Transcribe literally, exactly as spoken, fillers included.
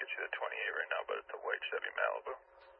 get you the twenty-eight right now, but it's a white Chevy Malibu.